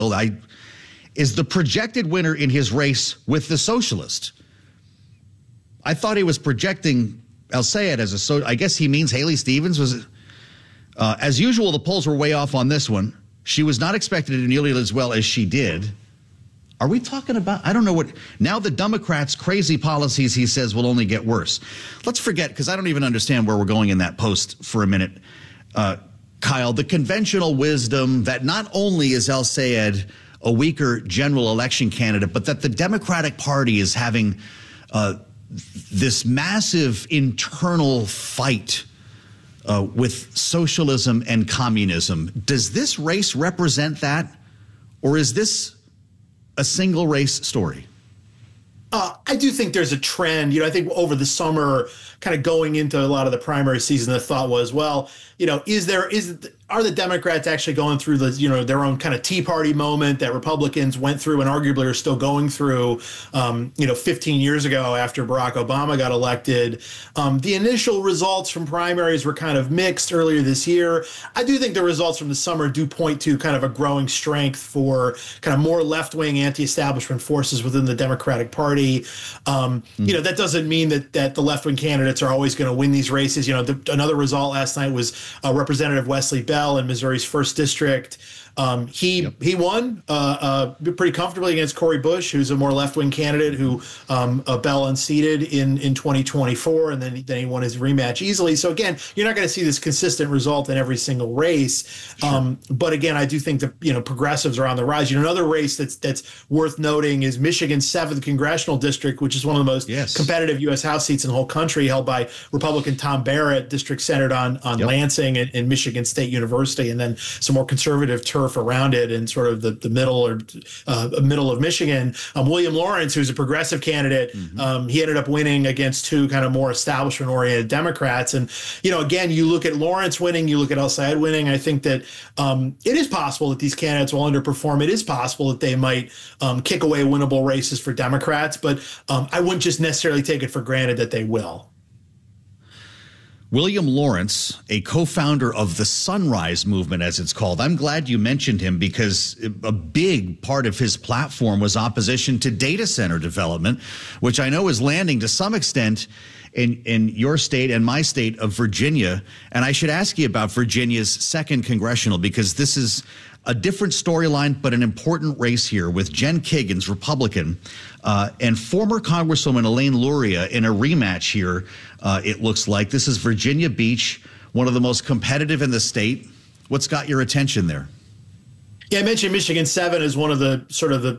is the projected winner in his race with the socialist. I thought he was projecting El-Sayed as I guess he means Haley Stevens. As usual, the polls were way off on this one. She was not expected to do nearly as well as she did. Are we talking about, I don't know what, now the Democrats' crazy policies, he says, will only get worse. Let's forget, because I don't even understand where we're going in that post for a minute. Kyle, the conventional wisdom that not only is El-Sayed a weaker general election candidate, but that the Democratic Party is having this massive internal fight with socialism and communism. Does this race represent that, or is this a single race story? I do think there's a trend. I think over the summer, kind of going into a lot of the primary season, the thought was, well, are the Democrats actually going through their own kind of Tea Party moment that Republicans went through and arguably are still going through, 15 years ago after Barack Obama got elected? The initial results from primaries were kind of mixed earlier this year. I do think the results from the summer do point to kind of a growing strength for kind of more left-wing anti-establishment forces within the Democratic Party. That doesn't mean that the left-wing candidates are always going to win these races. Another result last night was Representative Wesley Bell in Missouri's 1st District. He won pretty comfortably against Cori Bush, who's a more left-wing candidate who Bell unseated in 2024, and then he won his rematch easily. So again, you're not going to see this consistent result in every single race. Sure. But again, I do think that progressives are on the rise. Another race that's worth noting is Michigan's 7th congressional district, which is one of the most competitive U.S. House seats in the whole country, held by Republican Tom Barrett, district centered on Lansing and Michigan State University, and then some more conservative turf around it in sort of the middle of Michigan. William Lawrence, who's a progressive candidate, he ended up winning against two kind of more establishment-oriented Democrats. And, again, you look at Lawrence winning, you look at El-Sayed winning, I think that it is possible that these candidates will underperform. It is possible that they might kick away winnable races for Democrats, but I wouldn't just necessarily take it for granted that they will. William Lawrence, a co-founder of the Sunrise Movement, as it's called. I'm glad you mentioned him because a big part of his platform was opposition to data center development, which I know is landing to some extent in your state and my state of Virginia. And I should ask you about Virginia's 2nd congressional, because this is a different storyline, but an important race here with Jen Kiggans, Republican, and former Congresswoman Elaine Luria in a rematch here, it looks like. This is Virginia Beach, one of the most competitive in the state. What's got your attention there? Yeah, I mentioned Michigan 7 is one of the sort of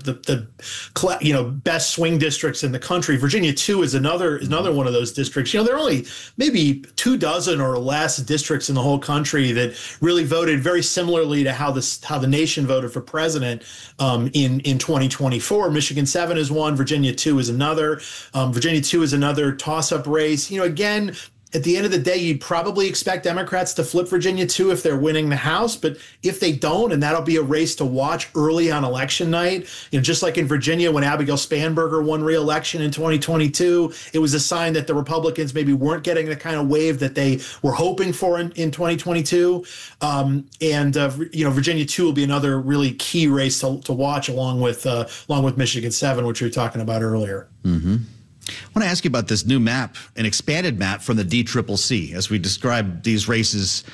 the best swing districts in the country. Virginia 2 is another one of those districts. There are only maybe 24 or less districts in the whole country that really voted very similarly to how the nation voted for president in 2024. Michigan 7 is one. Virginia 2 is another. Virginia 2 is another toss-up race. Again, at the end of the day, you'd probably expect Democrats to flip Virginia 2 if they're winning the House. But if they don't, and that'll be a race to watch early on election night, just like in Virginia when Abigail Spanberger won re-election in 2022, it was a sign that the Republicans maybe weren't getting the kind of wave that they were hoping for in 2022. Virginia 2 will be another really key race to watch along with Michigan 7, which we were talking about earlier. Mm-hmm. I want to ask you about this new map, an expanded map from the DCCC. As we describe these races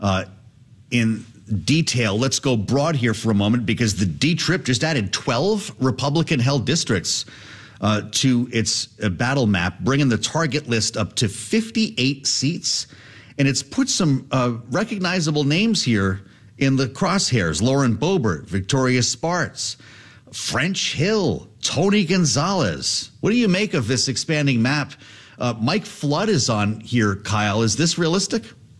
in detail, let's go broad here for a moment, because the D-Trip just added 12 Republican-held districts to its battle map, bringing the target list up to 58 seats. And it's put some recognizable names here in the crosshairs: Lauren Boebert, Victoria Spartz, French Hill, Tony Gonzalez. What do you make of this expanding map? Mike Flood is on here, Kyle. Is this realistic?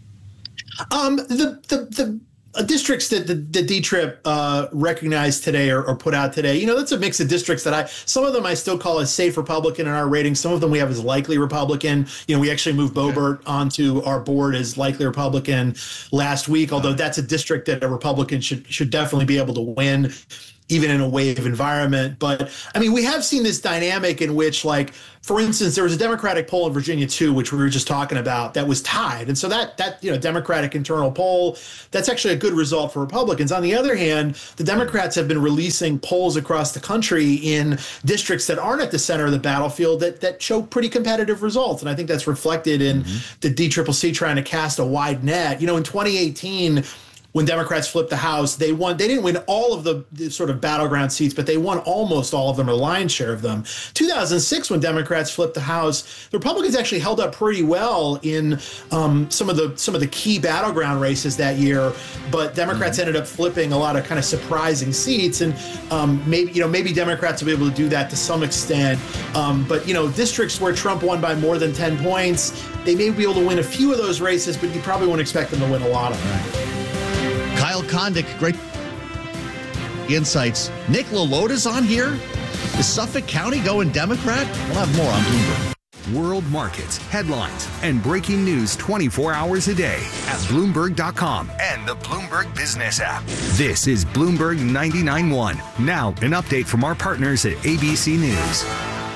The districts that the D-Trip recognized today or put out today, that's a mix of districts that some of them I still call as safe Republican in our rating. Some of them we have as likely Republican. We actually moved Boebert onto our board as likely Republican last week, although that's a district that a Republican should definitely be able to win. even in a wave environment. But I mean, we have seen this dynamic in which, like, for instance, there was a Democratic poll in Virginia too, which we were just talking about, that was tied. And so that Democratic internal poll, that's actually a good result for Republicans. On the other hand, the Democrats have been releasing polls across the country in districts that aren't at the center of the battlefield that show pretty competitive results. And I think that's reflected in the DCCC trying to cast a wide net. In 2018, when Democrats flipped the House, they didn't win all of the sort of battleground seats, but they won almost all of them, or the lion's share of them. 2006, when Democrats flipped the House, the Republicans actually held up pretty well in some of the key battleground races that year, but Democrats ended up flipping a lot of kind of surprising seats, and maybe Democrats will be able to do that to some extent. But districts where Trump won by more than 10 points, they may be able to win a few of those races, but you probably won't expect them to win a lot of them. Right. Kyle Kondik, great insights. Nick LaLota's on here. Is Suffolk County going Democrat? We'll have more on Bloomberg. World markets, headlines, and breaking news 24 hours a day at Bloomberg.com and the Bloomberg Business app. This is Bloomberg 99.1. Now, an update from our partners at ABC News.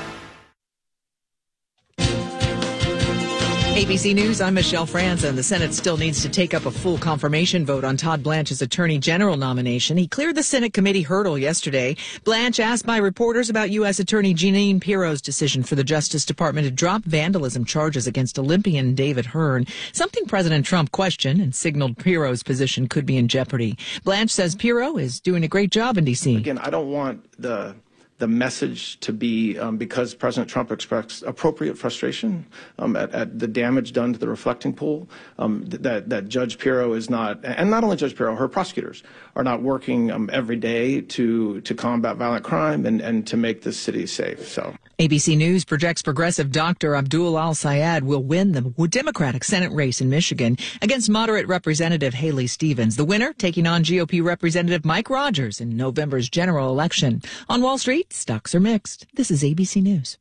ABC News, I'm Michelle Franzen. The Senate still needs to take up a full confirmation vote on Todd Blanche's Attorney General nomination. He cleared the Senate committee hurdle yesterday. Blanche asked by reporters about U.S. Attorney Jeanine Pirro's decision for the Justice Department to drop vandalism charges against Olympian David Hearn, something President Trump questioned and signaled Pirro's position could be in jeopardy. Blanche says Pirro is doing a great job in D.C. Again, I don't want the message to be because President Trump expressed appropriate frustration at the damage done to the reflecting pool, that Judge Pirro is not, and not only Judge Pirro, her prosecutors are not working every day to combat violent crime and to make this city safe. So ABC News projects progressive Dr. Abdul Al-Sayed will win the Democratic Senate race in Michigan against moderate Representative Haley Stevens. The winner taking on GOP Representative Mike Rogers in November's general election. On Wall Street, stocks are mixed. This is ABC News.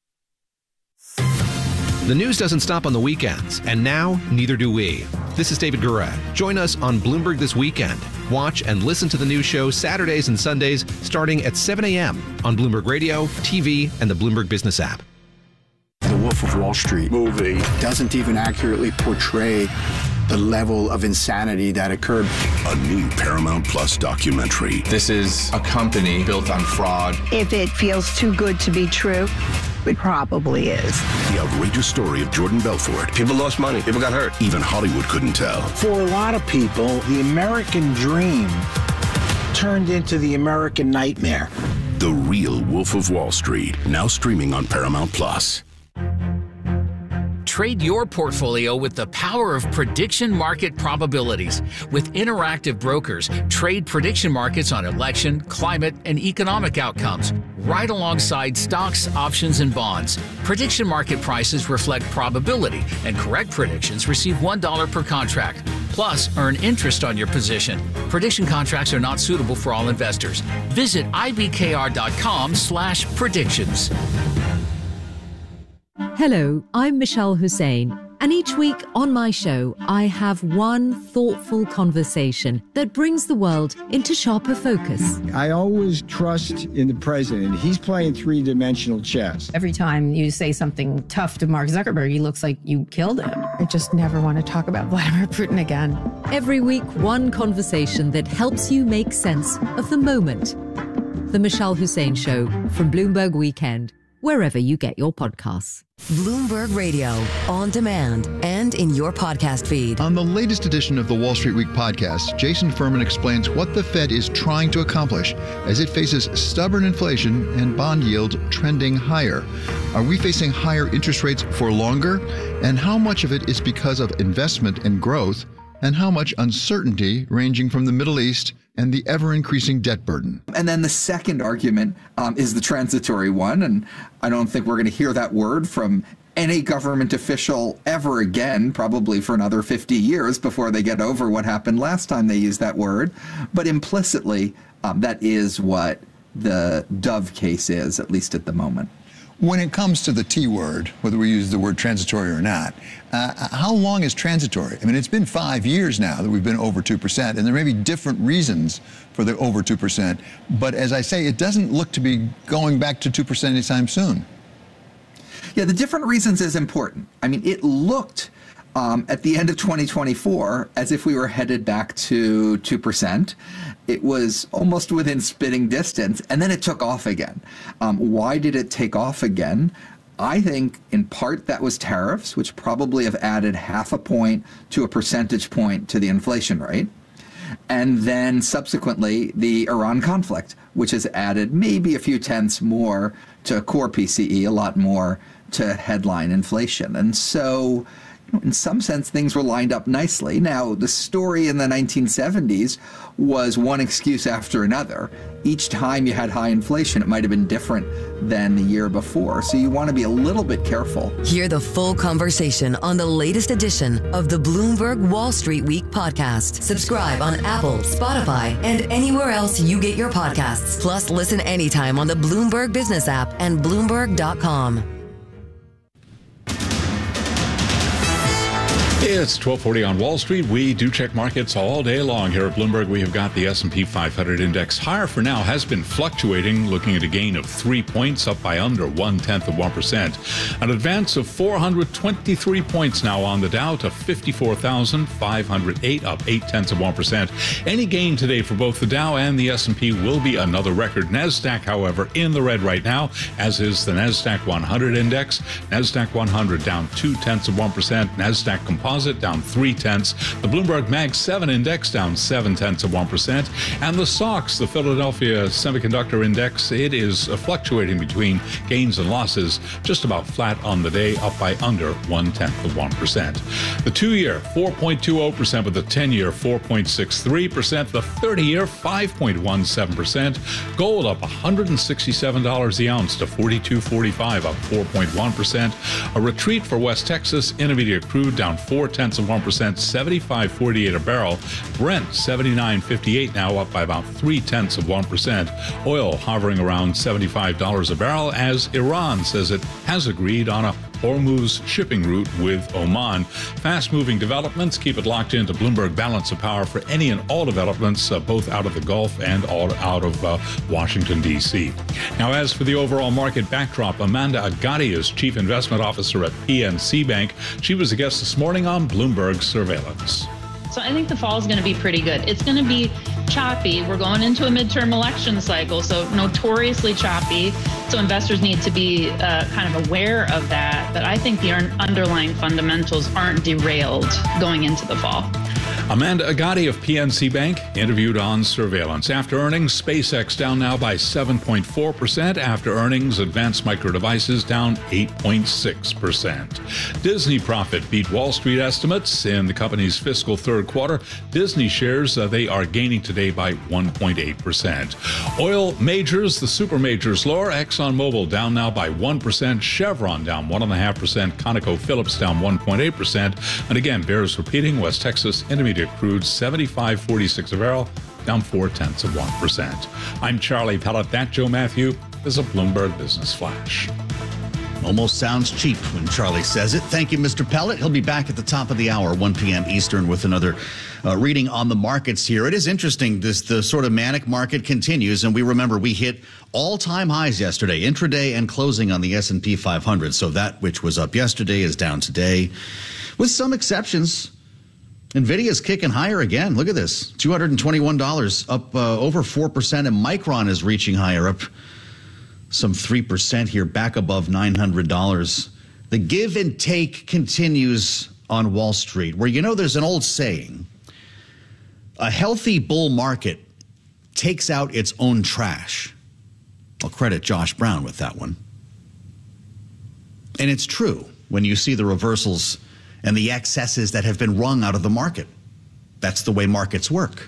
The news doesn't stop on the weekends, and now neither do we. This is David Guerra. Join us on Bloomberg This Weekend. Watch and listen to the news show Saturdays and Sundays starting at 7 a.m. on Bloomberg Radio, TV, and the Bloomberg Business app. The Wolf of Wall Street movie doesn't even accurately portray the level of insanity that occurred. A new Paramount Plus documentary. This is a company built on fraud. If it feels too good to be true, it probably is. The outrageous story of Jordan Belfort. People lost money. People got hurt. Even Hollywood couldn't tell. For a lot of people, the American dream turned into the American nightmare. The Real Wolf of Wall Street, now streaming on Paramount Plus. Trade your portfolio with the power of prediction market probabilities. With Interactive Brokers, trade prediction markets on election, climate, and economic outcomes, right alongside stocks, options, and bonds. Prediction market prices reflect probability, and correct predictions receive $1 per contract. Plus, earn interest on your position. Prediction contracts are not suitable for all investors. Visit ibkr.com/predictions. Hello, I'm Michelle Hussein, and each week on my show, I have one thoughtful conversation that brings the world into sharper focus. I always trust in the president. He's playing three-dimensional chess. Every time you say something tough to Mark Zuckerberg, he looks like you killed him. I just never want to talk about Vladimir Putin again. Every week, one conversation that helps you make sense of the moment. The Michelle Hussein Show from Bloomberg Weekend, wherever you get your podcasts. Bloomberg Radio, on demand and in your podcast feed. On the latest edition of the Wall Street Week podcast, Jason Furman explains what the Fed is trying to accomplish as it faces stubborn inflation and bond yields trending higher. Are we facing higher interest rates for longer? And how much of it is because of investment and growth? And how much uncertainty ranging from the Middle East and the ever-increasing debt burden? And then the second argument is the transitory one, and I don't think we're going to hear that word from any government official ever again, probably for another 50 years before they get over what happened last time they used that word. But implicitly, that is what the Dove case is, at least at the moment. When it comes to the T word, whether we use the word transitory or not, how long is transitory? I mean, it's been 5 years now that we've been over 2%, and there may be different reasons for the over 2%. But as I say, it doesn't look to be going back to 2% anytime soon. Yeah, the different reasons is important. I mean, it looked at the end of 2024 as if we were headed back to 2%. It was almost within spitting distance, and then it took off again. Why did it take off again? I think in part that was tariffs, which probably have added 0.5 point to a percentage point to the inflation rate. And then subsequently the Iran conflict, which has added maybe a few tenths more to core PCE, a lot more to headline inflation. And so in some sense, things were lined up nicely. Now, the story in the 1970s was one excuse after another. Each time you had high inflation, it might have been different than the year before. So you want to be a little bit careful. Hear the full conversation on the latest edition of the Bloomberg Wall Street Week podcast. Subscribe on Apple, Spotify, and anywhere else you get your podcasts. Plus, listen anytime on the Bloomberg Business app and Bloomberg.com. It's 12:40 on Wall Street. We do check markets all day long here at Bloomberg. We have got the S&P 500 index higher for now, has been fluctuating, looking at a gain of 3 points, up by under 0.1%. An advance of 423 points now on the Dow to 54,508, up 0.8%. Any gain today for both the Dow and the S&P will be another record. NASDAQ, however, in the red right now, as is the NASDAQ 100 index. NASDAQ 100 down 0.2%. NASDAQ Composite down 0.3. The Bloomberg Mag 7 index down 0.7%. And the SOX, the Philadelphia Semiconductor Index, it is fluctuating between gains and losses, just about flat on the day, up by under 0.1%. The 2-year 4.20%, but the 10-year 4.63%. The 30-year 5.17%. Gold up $167 the ounce to $42.45, up 4.1%. A retreat for West Texas Intermediate crude down 0.4%, 75.48 a barrel. Brent 79.58 now, up by about 0.3%. Oil hovering around $75 a barrel as Iran says it has agreed on a Hormuz shipping route with Oman. Fast-moving developments. Keep it locked into Bloomberg Balance of Power for any and all developments, both out of the Gulf and all out of Washington, D.C. Now, as for the overall market backdrop, Amanda Agati is Chief Investment Officer at PNC Bank. She was a guest this morning on Bloomberg Surveillance. So I think the fall is going to be pretty good. It's going to be choppy. We're going into a midterm election cycle, so notoriously choppy. So investors need to be kind of aware of that. But I think the underlying fundamentals aren't derailed going into the fall. Amanda Agati of PNC Bank interviewed on Surveillance. After earnings, SpaceX down now by 7.4%. After earnings, Advanced Micro Devices down 8.6%. Disney profit beat Wall Street estimates in the company's fiscal third quarter. Disney shares, they are gaining today by 1.8%. Oil majors, the super majors lower. ExxonMobil down now by 1%. Chevron down 1.5%. ConocoPhillips down 1.8%. And again, bears repeating, West Texas Intermediate crude 75.46 a barrel, down 0.4%. I'm Charlie Pellet. That Joe Matthew is a Bloomberg Business Flash. Almost sounds cheap when Charlie says it. Thank you, Mr. Pellet. He'll be back at the top of the hour, 1 p.m. Eastern, with another reading on the markets here. It is interesting. The sort of manic market continues, and we remember we hit all-time highs yesterday, intraday and closing on the S&P 500. So that which was up yesterday is down today, with some exceptions. NVIDIA's kicking higher again. Look at this, $221, up over 4%, and Micron is reaching higher, up some 3% here, back above $900. The give and take continues on Wall Street, where, you know, there's an old saying, a healthy bull market takes out its own trash. I'll credit Josh Brown with that one. And it's true when you see the reversals and the excesses that have been wrung out of the market. That's the way markets work.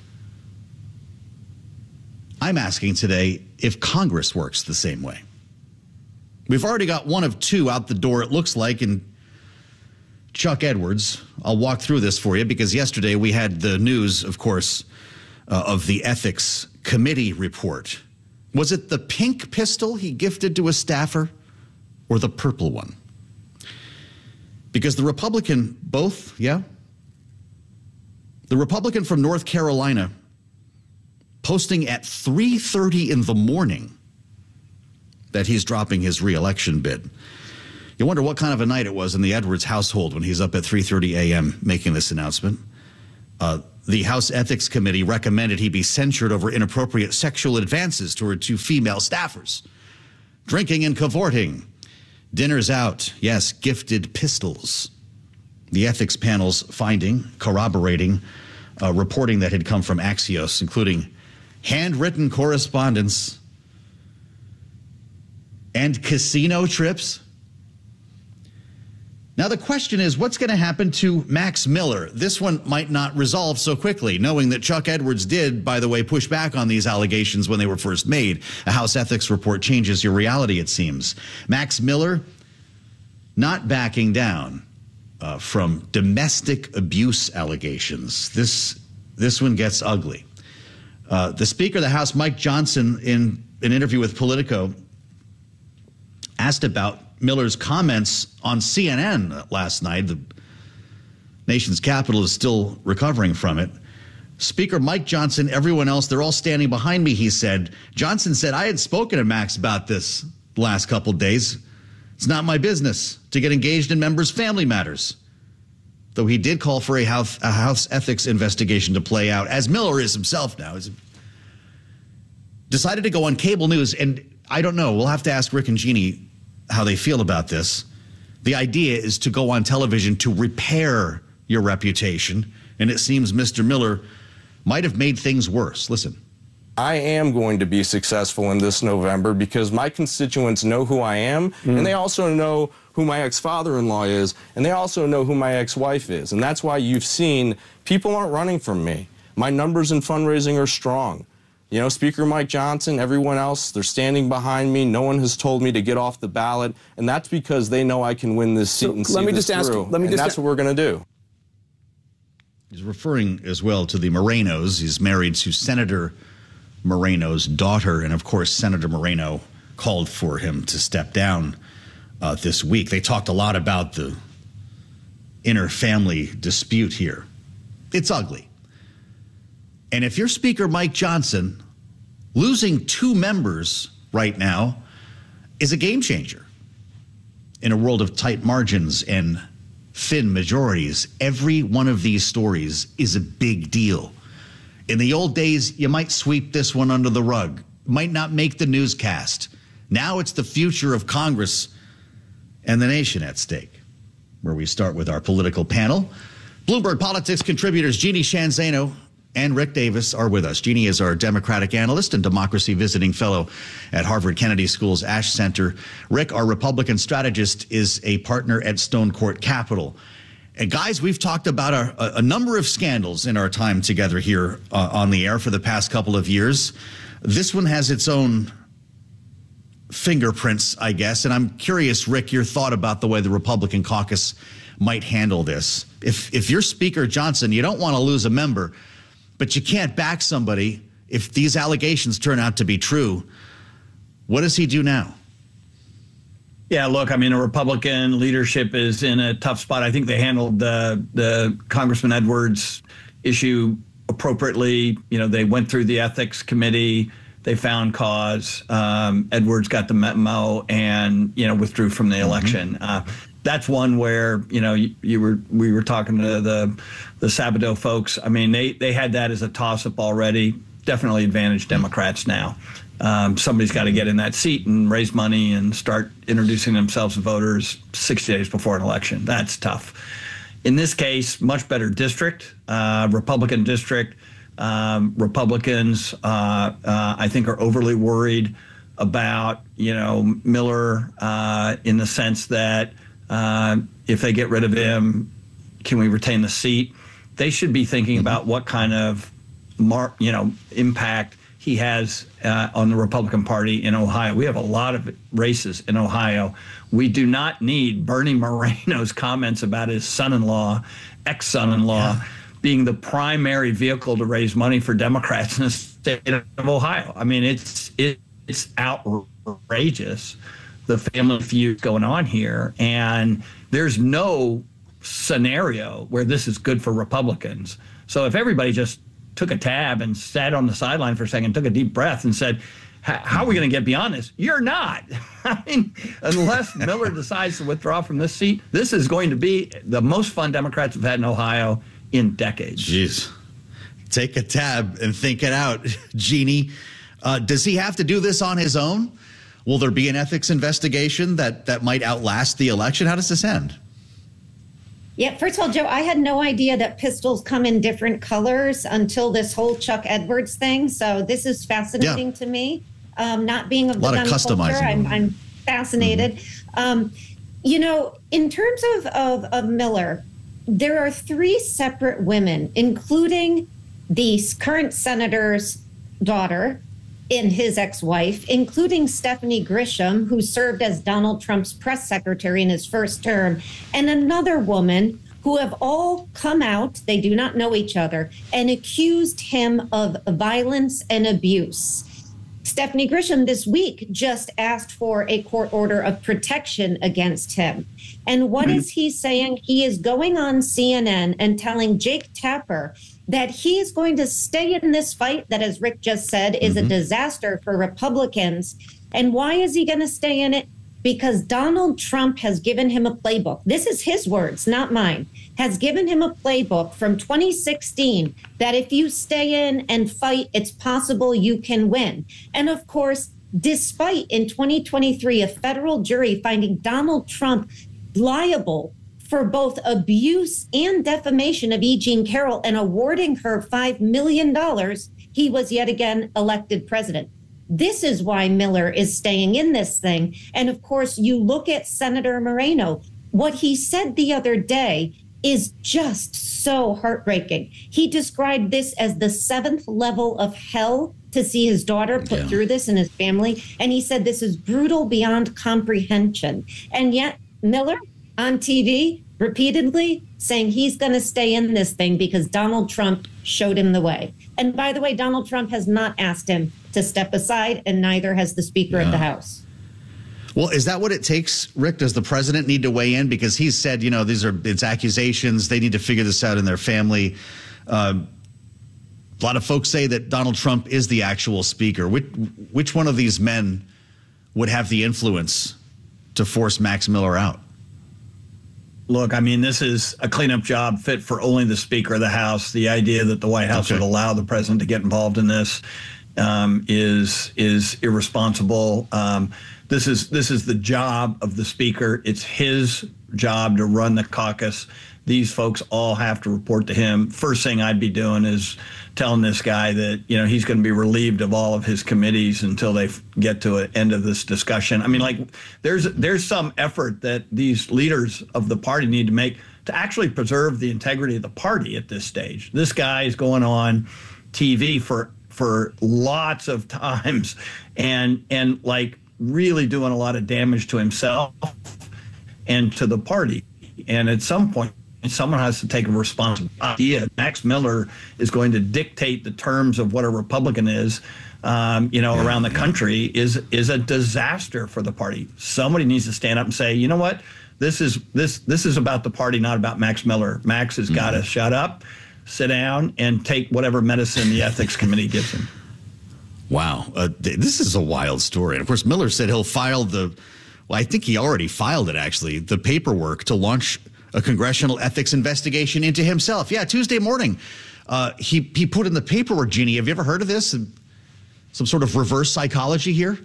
I'm asking today if Congress works the same way. We've already got one of two out the door, it looks like, in Chuck Edwards. I'll walk through this for you because yesterday we had the news, of course, of the Ethics Committee report. Was it the pink pistol he gifted to a staffer? or the purple one? Because the Republican, both, yeah? The Republican from North Carolina posting at 3:30 in the morning that he's dropping his re-election bid. You wonder what kind of a night it was in the Edwards household when he's up at 3:30 a.m. making this announcement. The House Ethics Committee recommended he be censured over inappropriate sexual advances toward 2 female staffers. Drinking and cavorting. Dinners out. Yes, gifted pistols. The ethics panel's finding, corroborating, reporting that had come from Axios, including handwritten correspondence and casino trips. Now, the question is, what's going to happen to Max Miller? This one might not resolve so quickly, knowing that Chuck Edwards did, by the way, push back on these allegations when they were first made. A House ethics report changes your reality, it seems. Max Miller not backing down from domestic abuse allegations. This one gets ugly. The Speaker of the House, Mike Johnson, in an interview with Politico, asked about Miller's comments on CNN last night. The nation's capital is still recovering from it. Speaker Mike Johnson, everyone else, they're all standing behind me, he said. Johnson said, I had spoken to Max about this the last couple of days. It's not my business to get engaged in members' family matters. Though he did call for a House ethics investigation to play out, as Miller is himself now. Decided to go on cable news, and I don't know, we'll have to ask Rick and Jeannie how they feel about this. The idea is to go on television to repair your reputation, and it seems Mr. Miller might have made things worse. Listen. I am going to be successful in this November because my constituents know who I am, and they also know who my ex-father-in-law is, and they also know who my ex-wife is. And that's why you've seen people aren't running from me. My numbers in fundraising are strong. You know, Speaker Mike Johnson, everyone else, they're standing behind me. No one has told me to get off the ballot, and that's because they know I can win this seat and see this through. And that's what we're going to do. He's referring as well to the Morenos. He's married to Senator Moreno's daughter, and of course, Senator Moreno called for him to step down this week. They talked a lot about the inter-family dispute here. It's ugly. And if you're Speaker Mike Johnson, losing 2 members right now is a game changer. In a world of tight margins and thin majorities, every one of these stories is a big deal. In the old days, you might sweep this one under the rug, might not make the newscast. Now it's the future of Congress and the nation at stake, where we start with our political panel. Bloomberg Politics contributors Jeannie Sheehan Zaino and Rick Davis are with us. Jeannie is our Democratic analyst and democracy visiting fellow at Harvard Kennedy School's Ash Center. Rick, our Republican strategist, is a partner at Stone Court Capital. And guys, we've talked about a number of scandals in our time together here on the air for the past couple of years. This one has its own fingerprints, I guess. And I'm curious, Rick, your thought about the way the Republican caucus might handle this. If you're Speaker Johnson, you don't want to lose a member, but you can't back somebody if these allegations turn out to be true. What does he do now? Yeah, look, I mean, the Republican leadership is in a tough spot. I think they handled the Congressman Edwards issue appropriately. You know, they went through the ethics committee. They found cause. Edwards got the memo and, you know, withdrew from the election. That's one where, you know, we were talking to the Sabato folks. I mean, they had that as a toss-up already. Definitely advantage Democrats now. Somebody's got to get in that seat and raise money and start introducing themselves to voters 60 days before an election. That's tough. In this case, much better district, Republican district. Republicans, I think, are overly worried about, you know, Miller in the sense that if they get rid of him, can we retain the seat? They should be thinking about what kind of, impact he has on the Republican Party in Ohio. We have a lot of races in Ohio. We do not need Bernie Moreno's comments about his son-in-law, ex-son-in-law, being the primary vehicle to raise money for Democrats in the state of Ohio. I mean, it's outrageous. the family feud going on here. And there's no scenario where this is good for Republicans. So if everybody just took a tab and sat on the sideline for a second, took a deep breath and said, how are we going to get beyond this? You're not. I mean, unless Miller decides to withdraw from this seat, this is going to be the most fun Democrats have had in Ohio in decades. Jeez. Take a tab and think it out, Jeannie. Does he have to do this on his own? Will there be an ethics investigation that might outlast the election? How does this end? Yeah, first of all, Joe, I had no idea that pistols come in different colors until this whole Chuck Edwards thing. So this is fascinating to me. Not being of the gun culture, I'm fascinated. You know, in terms of Miller, there are 3 separate women, including the current senator's daughter and his ex-wife, including Stephanie Grisham, who served as Donald Trump's press secretary in his first term, and another woman who have all come out, they do not know each other, and accused him of violence and abuse. Stephanie Grisham this week just asked for a court order of protection against him. And what is he saying? He is going on CNN and telling Jake Tapper that he is going to stay in this fight that, as Rick just said, is a disaster for Republicans. And why is he going to stay in it? Because Donald Trump has given him a playbook. This is his words, not mine. Has given him a playbook from 2016 that if you stay in and fight, it's possible you can win. And of course, despite in 2023, a federal jury finding Donald Trump liable for both abuse and defamation of E. Jean Carroll and awarding her $5 million, he was yet again elected president. This is why Miller is staying in this thing. And of course, you look at Senator Moreno. What he said the other day is just so heartbreaking. He described this as the 7th level of hell to see his daughter put through this and his family. And he said this is brutal beyond comprehension. And yet Miller on TV repeatedly saying he's going to stay in this thing because Donald Trump showed him the way. And by the way, Donald Trump has not asked him to step aside, and neither has the Speaker of the House. Well, is that what it takes, Rick? Does the president need to weigh in? Because he's said, you know, it's accusations. They need to figure this out in their family. A lot of folks say that Donald Trump is the actual speaker. Which one of these men would have the influence to force Max Miller out? Look, I mean, this is a cleanup job fit for only the Speaker of the House. The idea that the White House would allow the president to get involved in this is irresponsible. This is the job of the Speaker. It's his job to run the caucus. These folks all have to report to him. First thing I'd be doing is telling this guy that, you know, he's going to be relieved of all of his committees until they get to an end of this discussion. I mean, like, there's some effort that these leaders of the party need to make to actually preserve the integrity of the party at this stage. This guy is going on TV for lots of times and like really doing a lot of damage to himself and to the party. And at some point, someone has to take a responsibility. Max Miller is going to dictate the terms of what a Republican is, around the country is a disaster for the party. Somebody needs to stand up and say, you know what, this is about the party, not about Max Miller. Max has got to shut up, sit down, and take whatever medicine the ethics committee gives him. Wow. This is a wild story. And of course, Miller said he'll file I think he already filed it, actually, the paperwork to launch a congressional ethics investigation into himself. Yeah, Tuesday morning, he put in the paperwork. Jeannie, have you ever heard of this? Some sort of reverse psychology here?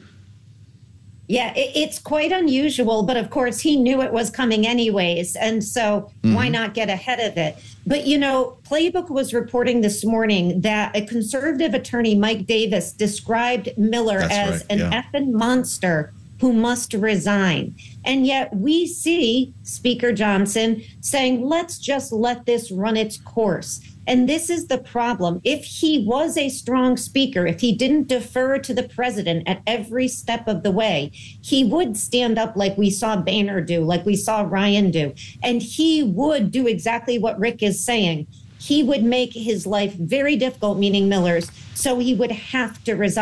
Yeah, it's quite unusual, but of course he knew it was coming anyways. And so why not get ahead of it? But, you know, Playbook was reporting this morning that a conservative attorney, Mike Davis, described Miller as an effing monster who must resign. And yet we see Speaker Johnson saying, let's just let this run its course. And this is the problem. If he was a strong speaker, if he didn't defer to the president at every step of the way, he would stand up like we saw Boehner do, like we saw Ryan do. And he would do exactly what Rick is saying. He would make his life very difficult, meaning Miller's, so he would have to resign.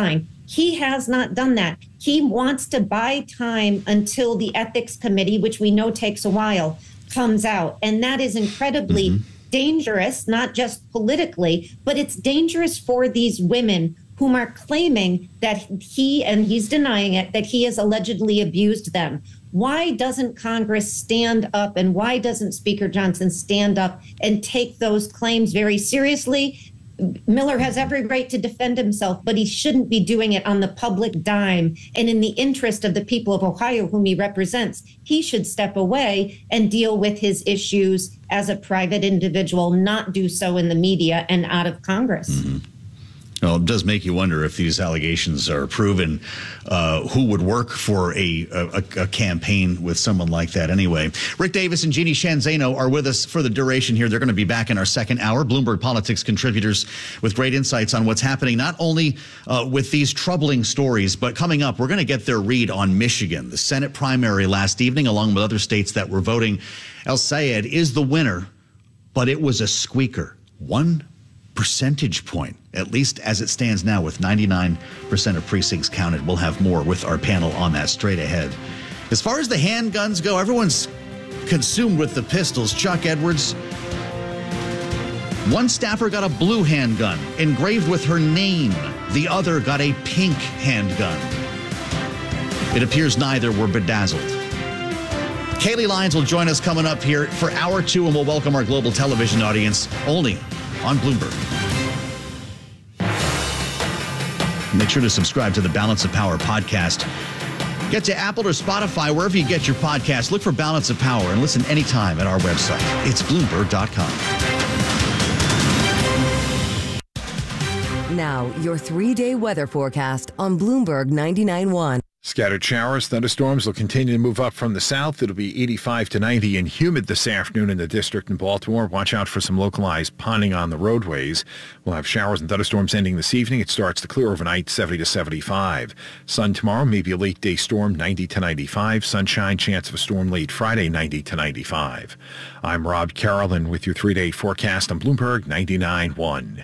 He has not done that. He wants to buy time until the ethics committee, which we know takes a while, comes out. And that is incredibly dangerous, not just politically, but it's dangerous for these women whom are claiming that he, and he's denying it, that he has allegedly abused them. Why doesn't Congress stand up, and why doesn't Speaker Johnson stand up and take those claims very seriously? Miller has every right to defend himself, but he shouldn't be doing it on the public dime and in the interest of the people of Ohio whom he represents. He should step away and deal with his issues as a private individual, not do so in the media and out of Congress. Well, it does make you wonder if these allegations are proven, who would work for a campaign with someone like that anyway. Rick Davis and Jeannie Sheehan Zaino are with us for the duration here. They're going to be back in our second hour. Bloomberg Politics contributors with great insights on what's happening, not only with these troubling stories, but coming up, we're going to get their read on Michigan, the Senate primary last evening, along with other states that were voting. El-Sayed is the winner, but it was a squeaker. 1 percentage point, at least as it stands now, with 99% of precincts counted. We'll have more with our panel on that straight ahead. As far as the handguns go, everyone's consumed with the pistols. Chuck Edwards, one staffer got a blue handgun engraved with her name. The other got a pink handgun. It appears neither were bedazzled. Kaylee Lyons will join us coming up here for hour 2, and we'll welcome our global television audience only on Bloomberg. Make sure to subscribe to the Balance of Power podcast. Get to Apple or Spotify, wherever you get your podcasts. Look for Balance of Power and listen anytime at our website. It's Bloomberg.com. Now, your 3-day weather forecast on Bloomberg 99.1. Scattered showers, thunderstorms will continue to move up from the south. It'll be 85 to 90 and humid this afternoon in the district in Baltimore. Watch out for some localized ponding on the roadways. We'll have showers and thunderstorms ending this evening. It starts to clear overnight, 70 to 75. Sun tomorrow, maybe a late day storm, 90 to 95. Sunshine, chance of a storm late Friday, 90 to 95. I'm Rob Carolyn with your 3-day forecast on Bloomberg 99.1.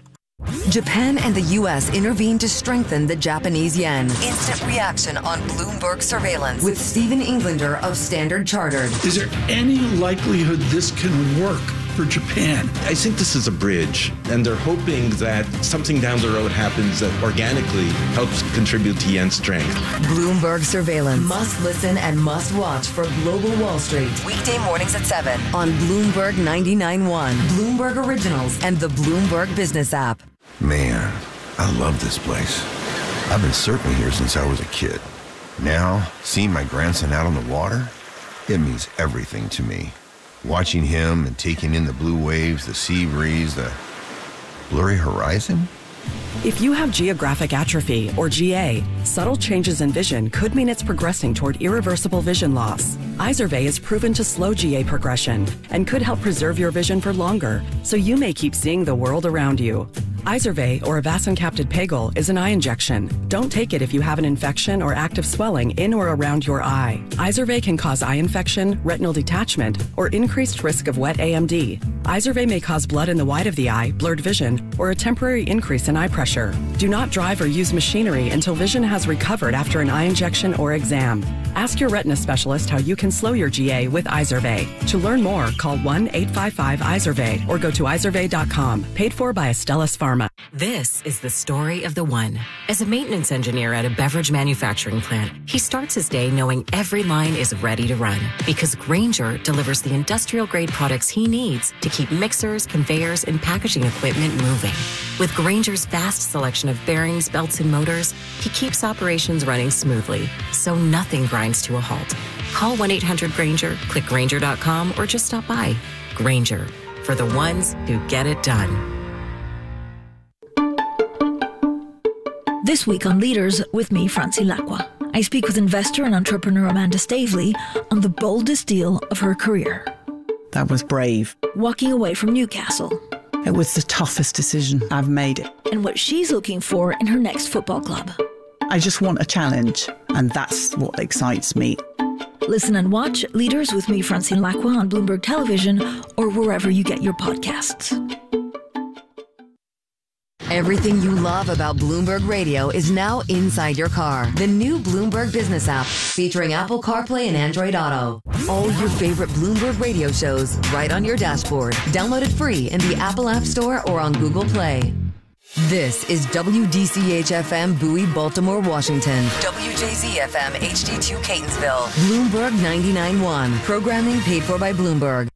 Japan and the U.S. intervened to strengthen the Japanese yen. Instant reaction on Bloomberg surveillance with Stephen Englander of Standard Chartered. Is there any likelihood this can work for Japan? I think this is a bridge, and they're hoping that something down the road happens that organically helps contribute to yen's strength. Bloomberg surveillance. Must listen and must watch for Global Wall Street. Weekday mornings at 7 on Bloomberg 99.1, Bloomberg Originals, and the Bloomberg Business app. Man, I love this place. I've been surfing here since I was a kid. Now, seeing my grandson out on the water, it means everything to me. Watching him and taking in the blue waves, the sea breeze, the blurry horizon. If you have geographic atrophy, or GA, subtle changes in vision could mean it's progressing toward irreversible vision loss. Izervay is proven to slow GA progression and could help preserve your vision for longer, so you may keep seeing the world around you. Izervay, or avacincaptad pegol, is an eye injection. Don't take it if you have an infection or active swelling in or around your eye. Izervay can cause eye infection, retinal detachment, or increased risk of wet AMD. Izervay may cause blood in the white of the eye, blurred vision, or a temporary increase in eye pressure. Do not drive or use machinery until vision has recovered after an eye injection or exam. Ask your retina specialist how you can slow your GA with Izervay. To learn more, call 1-855-IZERVAY or go to izervay.com. Paid for by Astellas Pharma. This is the story of the one. As a maintenance engineer at a beverage manufacturing plant, he starts his day knowing every line is ready to run because Grainger delivers the industrial-grade products he needs to keep mixers, conveyors, and packaging equipment moving. With Grainger's vast selection of bearings, belts, and motors, he keeps operations running smoothly, so nothing grinds to a halt. Call 1-800-GRAINGER, click Grainger.com, or just stop by. Grainger, for the ones who get it done. This week on Leaders, with me, Francine Lacqua. I speak with investor and entrepreneur Amanda Stavely on the boldest deal of her career. That was brave. Walking away from Newcastle. It was the toughest decision I've made. And what she's looking for in her next football club. I just want a challenge, and that's what excites me. Listen and watch Leaders with me, Francine Lacqua, on Bloomberg Television or wherever you get your podcasts. Everything you love about Bloomberg Radio is now inside your car. The new Bloomberg Business app featuring Apple CarPlay and Android Auto. All your favorite Bloomberg Radio shows right on your dashboard. Download it free in the Apple App Store or on Google Play. This is WDCH-FM Bowie, Baltimore, Washington. WJZ-FM HD2 Catonsville. Bloomberg 99.1. Programming paid for by Bloomberg.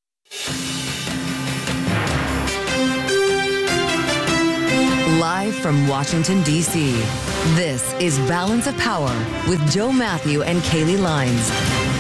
Live from Washington, D.C., this is Balance of Power with Joe Matthew and Kaylee Lines.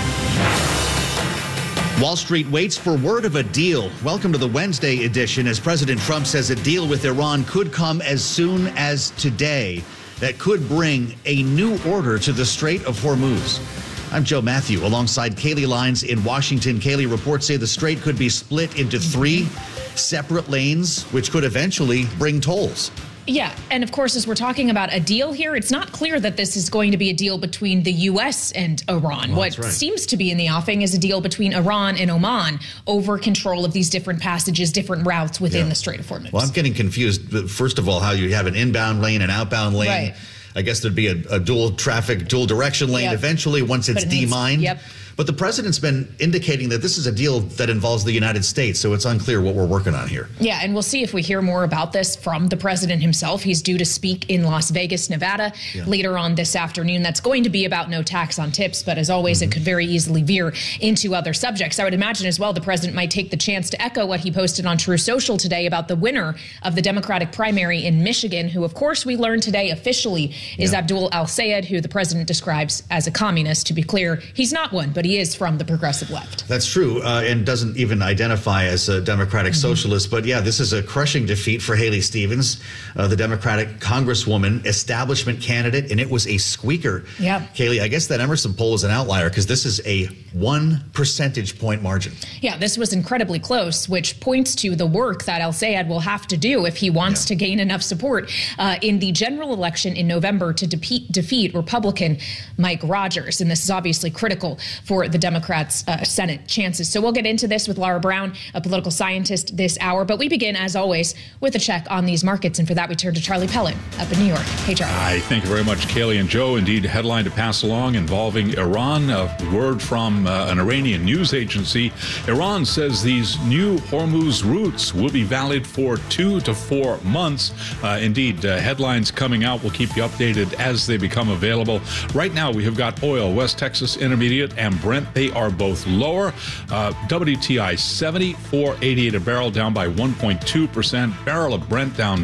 Wall Street waits for word of a deal. Welcome to the Wednesday edition, as President Trump says a deal with Iran could come as soon as today that could bring a new order to the Strait of Hormuz. I'm Joe Matthew alongside Kaylee Lines in Washington. Kaylee, reports say the strait could be split into 3 separate lanes, which could eventually bring tolls. Yeah. And of course, as we're talking about a deal here, it's not clear that this is going to be a deal between the U.S. and Iran. What seems to be in the offing is a deal between Iran and Oman over control of these different passages, different routes within the Strait of Hormuz. Well, I'm getting confused. First of all, how you have an inbound lane, an outbound lane. Right. I guess there'd be a dual traffic, dual direction lane eventually once it's demined. Yep. But the president's been indicating that this is a deal that involves the United States, so it's unclear what we're working on here. Yeah, and we'll see if we hear more about this from the president himself. He's due to speak in Las Vegas, Nevada, later on this afternoon. That's going to be about no tax on tips, but as always, it could very easily veer into other subjects. I would imagine as well the president might take the chance to echo what he posted on True Social today about the winner of the Democratic primary in Michigan, who, of course, we learned today officially is Abdul al-Sayed, who the president describes as a communist. To be clear, he's not one, but he is from the progressive left. That's true, and doesn't even identify as a Democratic socialist. But yeah, this is a crushing defeat for Haley Stevens, the Democratic congresswoman, establishment candidate, and it was a squeaker. Yeah. Kaylee, I guess that Emerson poll was an outlier because this is a 1 percentage point margin. Yeah, this was incredibly close, which points to the work that al-Sayed will have to do if he wants to gain enough support in the general election in November to defeat Republican Mike Rogers. And this is obviously critical for the Democrats' Senate chances. So we'll get into this with Laura Brown, a political scientist, this hour. But we begin, as always, with a check on these markets. And for that, we turn to Charlie Pellet up in New York. Hey, Charlie. Thank you very much, Kaylee and Joe. Indeed, a headline to pass along involving Iran. A word from an Iranian news agency. Iran says these new Hormuz routes will be valid for 2 to 4 months. Indeed, headlines coming out. We'll keep you updated as they become available. Right now, we have got oil, West Texas Intermediate, and Brent. They are both lower. WTI 74.88 a barrel, down by 1.2%. Barrel of Brent down at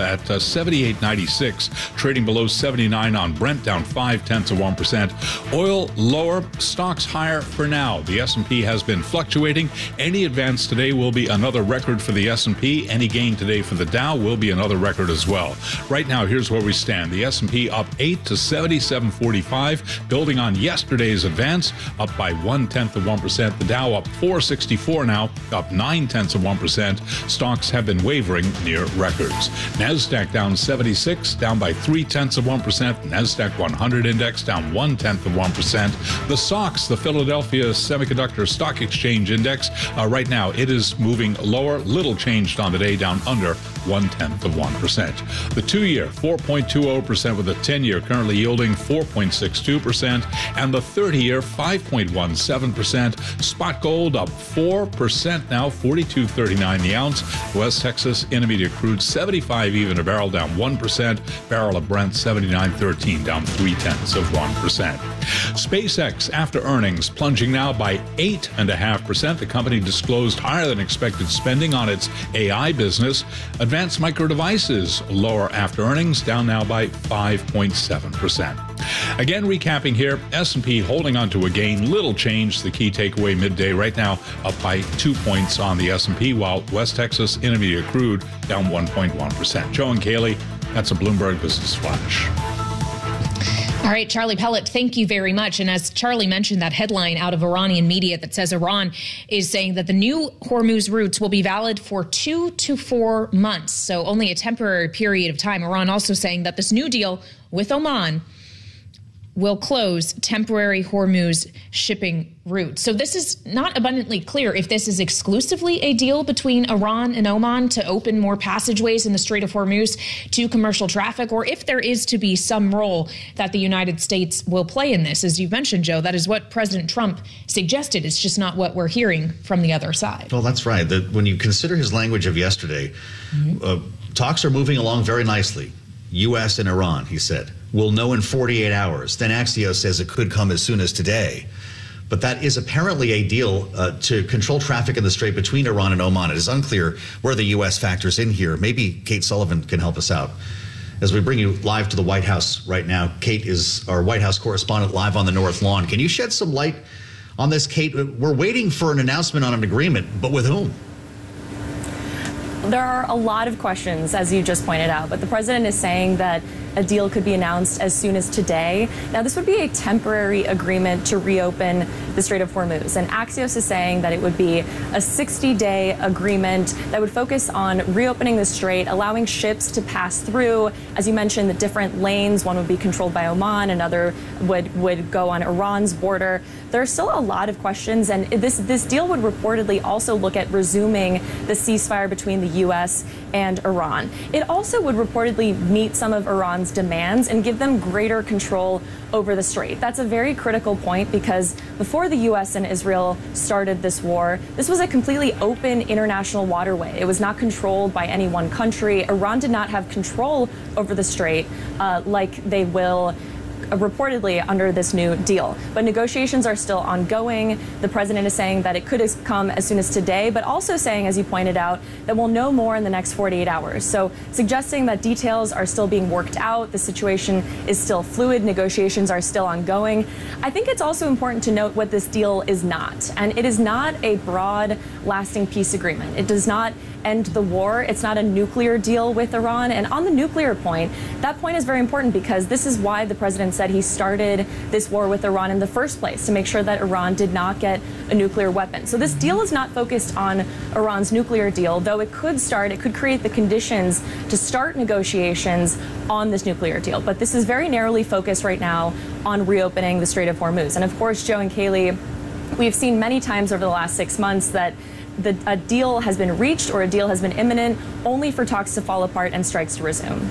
78.96, trading below 79 on Brent, down 0.5%. Oil lower, stocks higher for now. The S&P has been fluctuating. Any advance today will be another record for the S&P. Any gain today for the Dow will be another record as well. Right now, here's where we stand. The S&P up 8 to 77.45, building on yesterday's advance, up by 0.1%. The Dow up 464 now, up 0.9%. Stocks have been wavering near records. NASDAQ down 76, down by 0.3%. NASDAQ 100 index down 0.1%. The SOX, the Philadelphia Semiconductor Stock Exchange Index, right now it is moving lower, little changed on the day, down under 0.1%. The 2-year 4.20%, with the 10-year currently yielding 4.62%, and the 30-year 5.17%. Spot gold up 4% now, $42.39 the ounce. West Texas Intermediate crude 75 even a barrel, down 1%. Barrel of Brent 79.13, down 0.3%. SpaceX, after earnings, plunging now by 8.5%. The company disclosed higher than expected spending on its AI business. Advanced Micro Devices lower after earnings, down now by 5.7%. Again, recapping here, S&P holding on to a gain, little change. The key takeaway midday right now, up by 2 points on the S&P, while West Texas Intermediate crude down 1.1%. Joe and Kaylee, that's a Bloomberg Business Flash. All right, Charlie Pellet, thank you very much. And as Charlie mentioned, that headline out of Iranian media that says Iran is saying that the new Hormuz routes will be valid for 2 to 4 months, so only a temporary period of time. Iran also saying that this new deal with Oman will close temporary Hormuz shipping routes. So this is not abundantly clear if this is exclusively a deal between Iran and Oman to open more passageways in the Strait of Hormuz to commercial traffic, or if there is to be some role that the United States will play in this. As you mentioned, Joe, that is what President Trump suggested. It's just not what we're hearing from the other side. Well, that's right. When you consider his language of yesterday, talks are moving along very nicely. U.S. and Iran, he said. We'll know in 48 hours. Then Axios says it could come as soon as today. But that is apparently a deal to control traffic in the strait between Iran and Oman. It is unclear where the U.S. factors in here. Maybe Kate Sullivan can help us out. As we bring you live to the White House right now, Kate is our White House correspondent live on the North Lawn. Can you shed some light on this, Kate? We're waiting for an announcement on an agreement, but with whom? There are a lot of questions, as you just pointed out, but the president is saying that a deal could be announced as soon as today. Now, this would be a temporary agreement to reopen the Strait of Hormuz, and Axios is saying that it would be a 60-day agreement that would focus on reopening the strait, allowing ships to pass through. As you mentioned, the different lanes, one would be controlled by Oman, another would go on Iran's border. There are still a lot of questions, and this deal would reportedly also look at resuming the ceasefire between the U.S. and Iran. It also would reportedly meet some of Iran's demands and give them greater control over the strait. That's a very critical point because before the U.S. and Israel started this war, this was a completely open international waterway. It was not controlled by any one country. Iran did not have control over the strait like they will reportedly under this new deal. But negotiations are still ongoing. The president is saying that it could come as soon as today, but also saying, as you pointed out, that we'll know more in the next 48 hours. So suggesting that details are still being worked out. The situation is still fluid. Negotiations are still ongoing. I think it's also important to note what this deal is not. And it is not a broad, lasting peace agreement. It does not end the war. It's not a nuclear deal with Iran. And on the nuclear point, that point is very important because this is why the president said he started this war with Iran in the first place, to make sure that Iran did not get a nuclear weapon. So this deal is not focused on Iran's nuclear deal, though it could create the conditions to start negotiations on this nuclear deal. But this is very narrowly focused right now on reopening the Strait of Hormuz. And of course, Joe and Kayleigh, we've seen many times over the last 6 months that a deal has been reached or a deal has been imminent only for talks to fall apart and strikes to resume.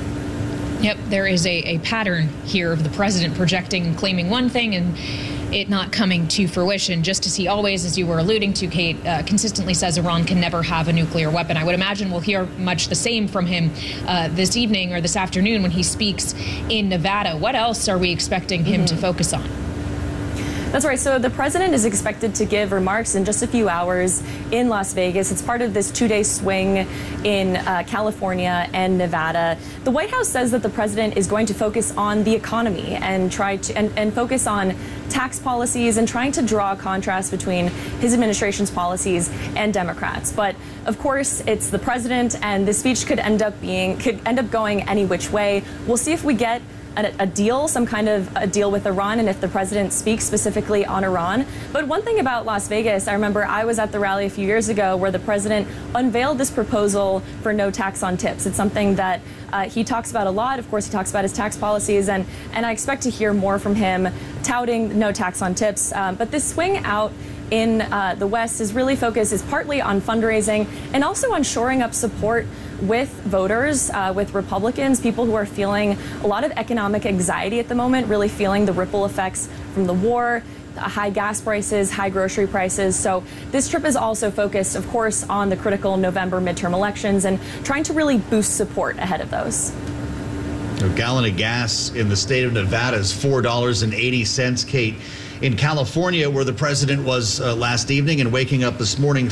Yep, there is a pattern here of the president projecting and claiming one thing and it not coming to fruition, just as he always, as you were alluding to, Kate, consistently says Iran can never have a nuclear weapon. I would imagine we'll hear much the same from him this evening or this afternoon when he speaks in Nevada. What else are we expecting him to focus on? That's right. So the president is expected to give remarks in just a few hours in Las Vegas. It's part of this 2-day swing in California and Nevada. The White House says that the president is going to focus on the economy and try to and focus on tax policies and trying to draw a contrast between his administration's policies and Democrats. But of course, it's the president, and this speech could end up going any which way. We'll see if we get a deal, some kind of a deal with Iran, and if the president speaks specifically on Iran. But one thing about Las Vegas, I remember I was at the rally a few years ago where the president unveiled this proposal for no tax on tips. It's something that he talks about a lot. Of course, he talks about his tax policies, and I expect to hear more from him touting no tax on tips. But this swing out in the West is partly on fundraising and also on shoring up support with voters, with Republicans, people who are feeling a lot of economic anxiety at the moment, really feeling the ripple effects from the war, high gas prices, high grocery prices. So this trip is also focused, of course, on the critical November midterm elections and trying to really boost support ahead of those. A gallon of gas in the state of Nevada is $4.80, Kate. In California, where the president was last evening and waking up this morning,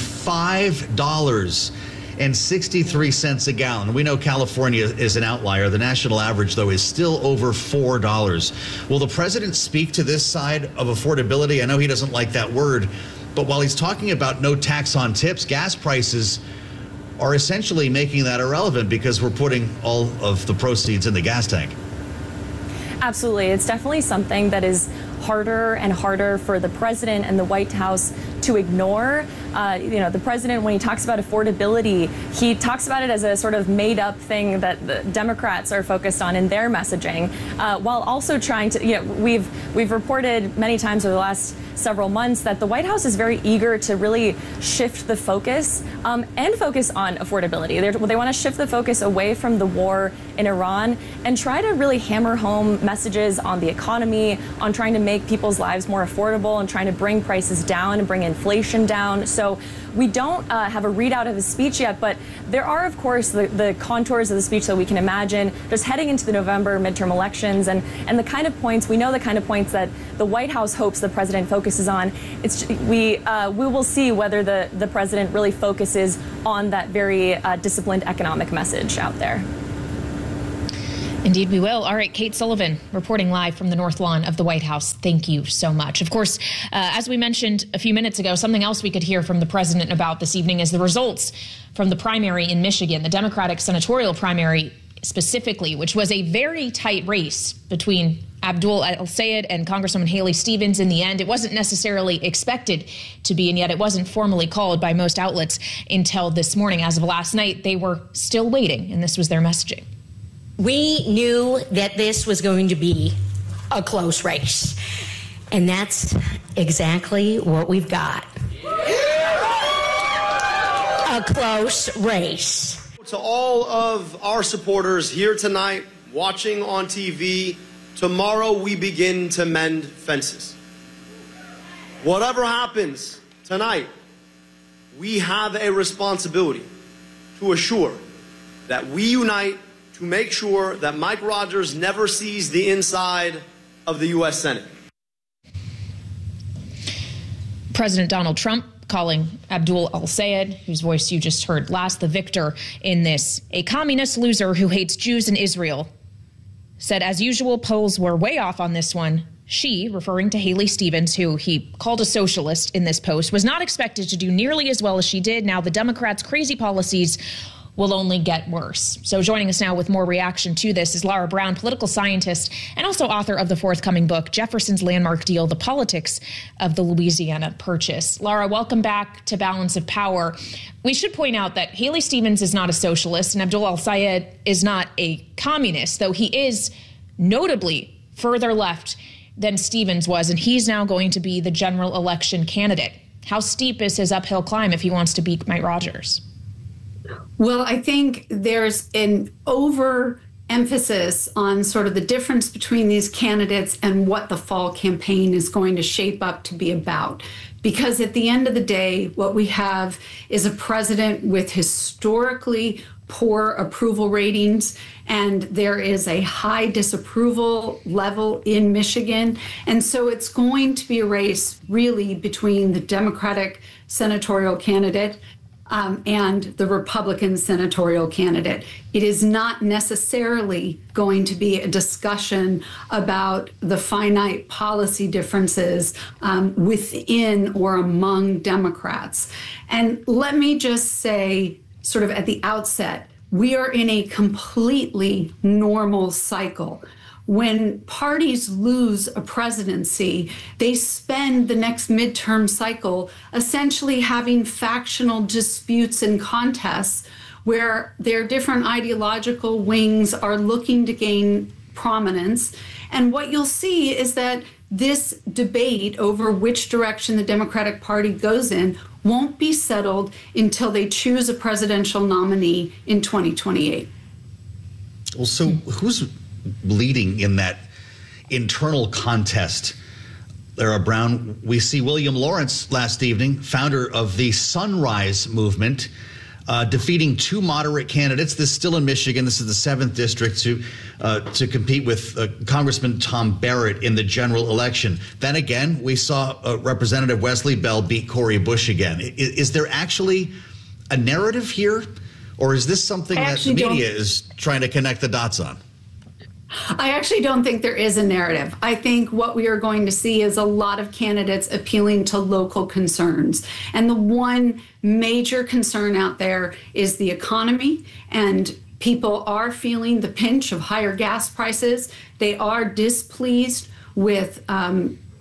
$5.63 a gallon. We know California is an outlier. The national average, though, is still over $4. Will the president speak to this side of affordability? I know he doesn't like that word, but while he's talking about no tax on tips, gas prices are essentially making that irrelevant because we're putting all of the proceeds in the gas tank. Absolutely. It's definitely something that is harder and harder for the president and the White House to ignore. The president, when he talks about affordability, he talks about it as a sort of made up thing that the Democrats are focused on in their messaging, while also trying to, we've reported many times over the last several months that the White House is very eager to really shift the focus and focus on affordability. They want to shift the focus away from the war in Iran and try to really hammer home messages on the economy, on trying to make people's lives more affordable and trying to bring prices down and bring inflation down. So we don't have a readout of his speech yet, but there are, of course, the contours of the speech that we can imagine just heading into the November midterm elections and the kind of points, we know the kind of points that the White House hopes the president focuses on. We will see whether the president really focuses on that very disciplined economic message out there. Indeed, we will. All right, Kate Sullivan reporting live from the North Lawn of the White House. Thank you so much. Of course, as we mentioned a few minutes ago, something else we could hear from the president about this evening is the results from the primary in Michigan, the Democratic senatorial primary specifically, which was a very tight race between Abdul El-Sayed and Congresswoman Haley Stevens. In the end, it wasn't necessarily expected to be, and yet it wasn't formally called by most outlets until this morning. As of last night, they were still waiting, and this was their messaging. We knew that this was going to be a close race, and that's exactly what we've got. A close race. To all of our supporters here tonight, watching on TV, tomorrow we begin to mend fences. Whatever happens tonight, we have a responsibility to assure that we unite to make sure that Mike Rogers never sees the inside of the U.S. Senate. President Donald Trump calling Abdul El-Sayed, whose voice you just heard last, the victor in this, a communist loser who hates Jews and Israel, said, as usual, polls were way off on this one. She, referring to Haley Stevens, who he called a socialist in this post, was not expected to do nearly as well as she did. Now the Democrats' crazy policies will only get worse. So joining us now with more reaction to this is Lara Brown, political scientist and also author of the forthcoming book, Jefferson's Landmark Deal, The Politics of the Louisiana Purchase. Lara, welcome back to Balance of Power. We should point out that Haley Stevens is not a socialist and Abdul El-Sayed is not a communist, though he is notably further left than Stevens was, and he's now going to be the general election candidate. How steep is his uphill climb if he wants to beat Mike Rogers? Well, I think there's an overemphasis on sort of the difference between these candidates and what the fall campaign is going to shape up to be about. Because at the end of the day, what we have is a president with historically poor approval ratings, and there is a high disapproval level in Michigan. And so it's going to be a race really between the Democratic senatorial candidate and the Republican senatorial candidate. It is not necessarily going to be a discussion about the finite policy differences within or among Democrats. And let me just say, sort of at the outset, we are in a completely normal cycle. When parties lose a presidency, they spend the next midterm cycle essentially having factional disputes and contests where their different ideological wings are looking to gain prominence. And what you'll see is that this debate over which direction the Democratic Party goes in won't be settled until they choose a presidential nominee in 2028. Well, so who's leading in that internal contest? Lara Brown, we see William Lawrence last evening, founder of the Sunrise Movement, defeating two moderate candidates. This is still in Michigan. This is the 7th district to compete with Congressman Tom Barrett in the general election. Then again, we saw Representative Wesley Bell beat Cori Bush again. Is there actually a narrative here, or is this something that the media is trying to connect the dots on? I actually don't think there is a narrative. I think what we are going to see is a lot of candidates appealing to local concerns. And the one major concern out there is the economy, and people are feeling the pinch of higher gas prices. They are displeased with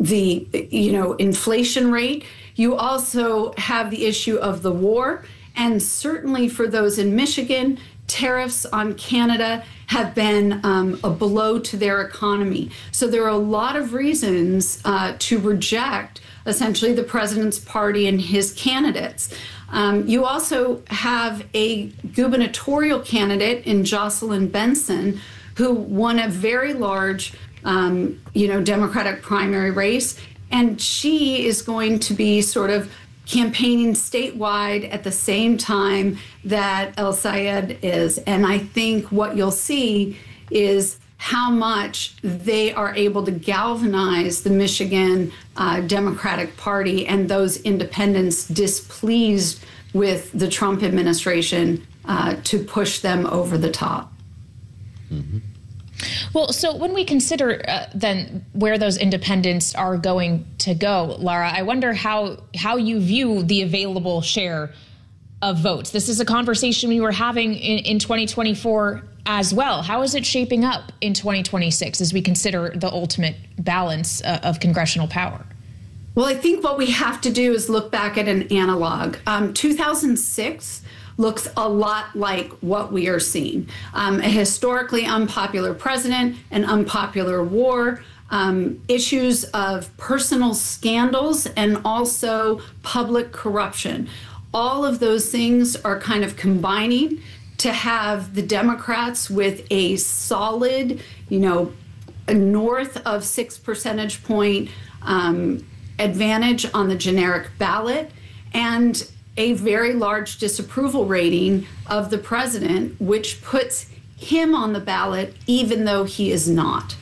the inflation rate. You also have the issue of the war. And certainly for those in Michigan, tariffs on Canada have been a blow to their economy. So there are a lot of reasons to reject essentially the president's party and his candidates. You also have a gubernatorial candidate in Jocelyn Benson, who won a very large, Democratic primary race. And she is going to be sort of campaigning statewide at the same time that El Sayed is. And I think what you'll see is how much they are able to galvanize the Michigan Democratic Party and those independents displeased with the Trump administration to push them over the top. Mm-hmm. Well, so when we consider then where those independents are going to go, Lara, I wonder how you view the available share of votes. This is a conversation we were having in 2024 as well. How is it shaping up in 2026 as we consider the ultimate balance of congressional power? Well, I think what we have to do is look back at an analog. 2006 looks a lot like what we are seeing. A historically unpopular president, an unpopular war, issues of personal scandals, and also public corruption. All of those things are kind of combining to have the Democrats with a solid, north of 6 percentage point advantage on the generic ballot, and a very large disapproval rating of the president, which puts him on the ballot even though he is not.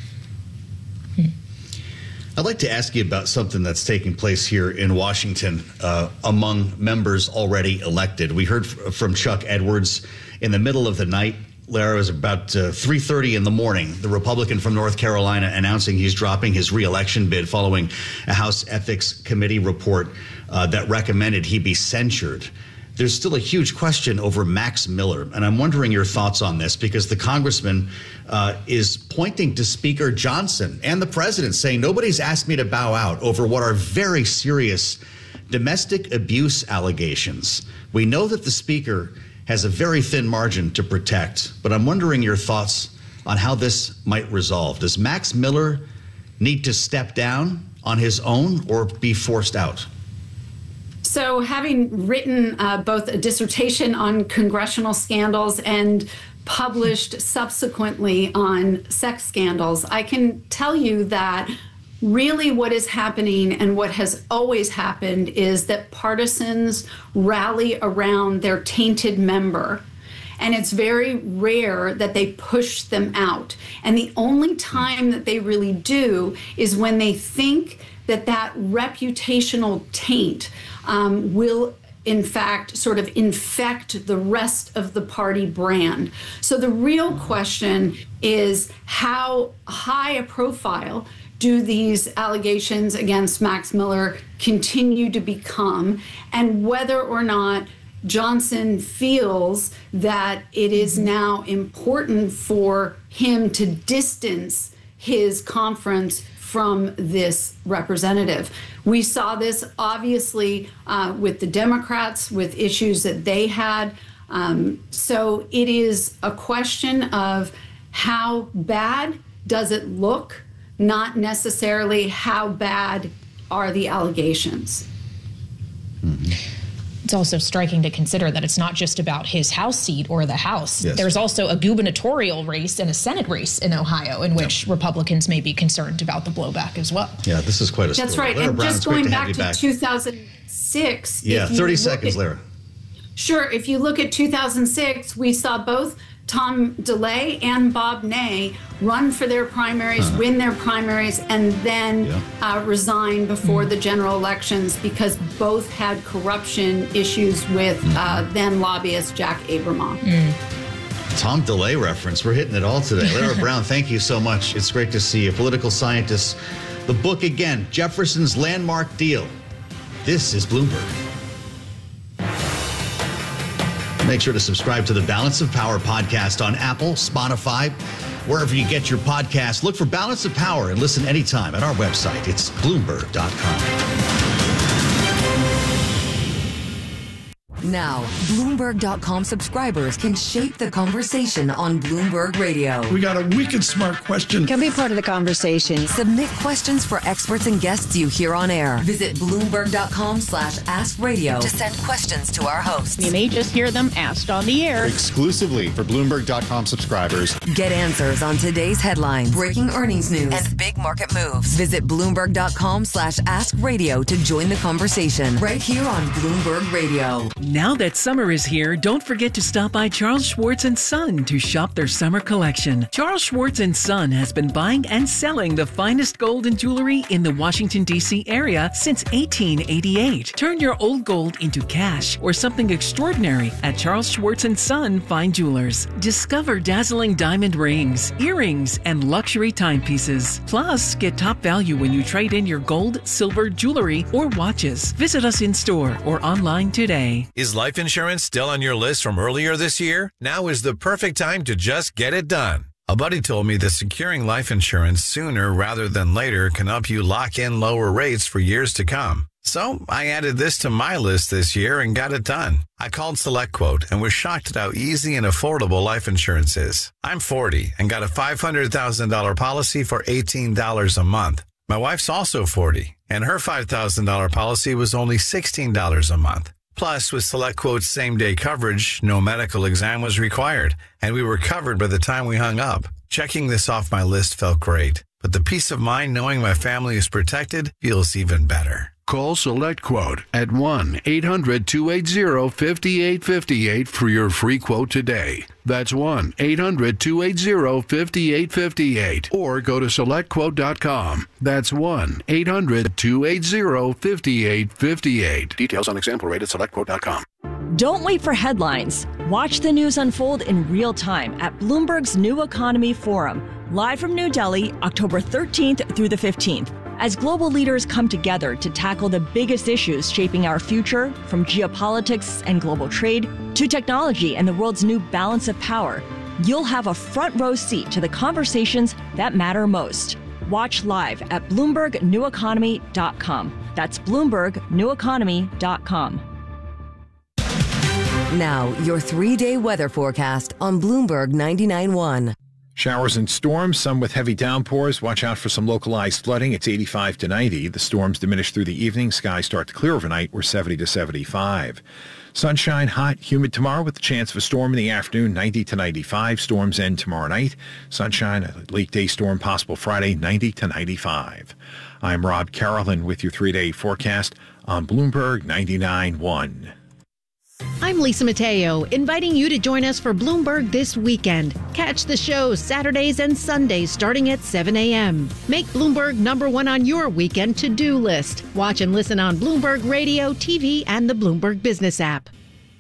I'd like to ask you about something that's taking place here in Washington among members already elected. We heard from Chuck Edwards in the middle of the night. Lara, it was about 3:30 in the morning, the Republican from North Carolina announcing he's dropping his re-election bid following a House Ethics Committee report that recommended he be censured. There's still a huge question over Max Miller, and I'm wondering your thoughts on this, because the congressman is pointing to Speaker Johnson and the president, saying nobody's asked me to bow out over what are very serious domestic abuse allegations. We know that the speaker has a very thin margin to protect, but I'm wondering your thoughts on how this might resolve. Does Max Miller need to step down on his own or be forced out? So having written both a dissertation on congressional scandals and published subsequently on sex scandals, I can tell you that really what is happening and what has always happened is that partisans rally around their tainted member. And it's very rare that they push them out. And the only time that they really do is when they think that that reputational taint will in fact sort of infect the rest of the party brand. So the real question is, how high a profile do these allegations against Max Miller continue to become, and whether or not Johnson feels that it is now important for him to distance his conference from this representative. We saw this obviously with the Democrats, with issues that they had. So it is a question of how bad does it look, not necessarily how bad are the allegations. Mm-hmm. It's also striking to consider that it's not just about his House seat or the House. Yes. There's also a gubernatorial race and a Senate race in Ohio in which Republicans may be concerned about the blowback as well. Yeah, this is quite a story. That's right. Lara and Brown, just going back to 2006. Yeah, 30 seconds, Lara. Sure. If you look at 2006, we saw both Tom DeLay and Bob Ney run for their primaries, win their primaries, and then resign before the general elections because both had corruption issues with then lobbyist Jack Abramoff. Tom DeLay reference. We're hitting it all today. Lara Brown, thank you so much. It's great to see you. Political scientist. The book again, Jefferson's Landmark Deal. This is Bloomberg. Make sure to subscribe to the Balance of Power podcast on Apple, Spotify, wherever you get your podcasts. Look for Balance of Power and listen anytime at our website. It's Bloomberg.com. Now, Bloomberg.com subscribers can shape the conversation on Bloomberg Radio. We got a wicked smart question. Can be part of the conversation. Submit questions for experts and guests you hear on air. Visit Bloomberg.com/AskRadio to send questions to our hosts. You may just hear them asked on the air. Exclusively for Bloomberg.com subscribers. Get answers on today's headlines, breaking earnings news, and big market moves. Visit Bloomberg.com/AskRadio to join the conversation right here on Bloomberg Radio. Now that summer is here, don't forget to stop by Charles Schwartz & Son to shop their summer collection. Charles Schwartz & Son has been buying and selling the finest gold and jewelry in the Washington, D.C. area since 1888. Turn your old gold into cash or something extraordinary at Charles Schwartz & Son Fine Jewelers. Discover dazzling diamond rings, earrings, and luxury timepieces. Plus, get top value when you trade in your gold, silver, jewelry, or watches. Visit us in store or online today. Is life insurance still on your list from earlier this year? Now is the perfect time to just get it done. A buddy told me that securing life insurance sooner rather than later can help you lock in lower rates for years to come. So I added this to my list this year and got it done. I called SelectQuote and was shocked at how easy and affordable life insurance is. I'm 40 and got a $500,000 policy for $18 a month. My wife's also 40 and her $5,000 policy was only $16 a month. Plus, with SelectQuote's same-day coverage, no medical exam was required, and we were covered by the time we hung up. Checking this off my list felt great, but the peace of mind knowing my family is protected feels even better. Call SelectQuote at 1-800-280-5858 for your free quote today. That's 1-800-280-5858. Or go to SelectQuote.com. That's 1-800-280-5858. Details on example rate at SelectQuote.com. Don't wait for headlines. Watch the news unfold in real time at Bloomberg's New Economy Forum, live from New Delhi, October 13th through the 15th. As global leaders come together to tackle the biggest issues shaping our future, from geopolitics and global trade to technology and the world's new balance of power, you'll have a front row seat to the conversations that matter most. Watch live at BloombergNewEconomy.com. That's BloombergNewEconomy.com. Now, your 3-day weather forecast on Bloomberg 99.1. Showers and storms, some with heavy downpours. Watch out for some localized flooding. It's 85 to 90. The storms diminish through the evening. Skies start to clear overnight. We're 70 to 75. Sunshine, hot, humid tomorrow with the chance of a storm in the afternoon, 90 to 95. Storms end tomorrow night. Sunshine, a late day storm possible Friday, 90 to 95. I'm Rob Carolyn with your 3-day forecast on Bloomberg 99.1. I'm Lisa Mateo, inviting you to join us for Bloomberg This Weekend. Catch the show Saturdays and Sundays starting at 7 a.m. Make Bloomberg #1 on your weekend to-do list. Watch and listen on Bloomberg Radio, TV, and the Bloomberg Business app.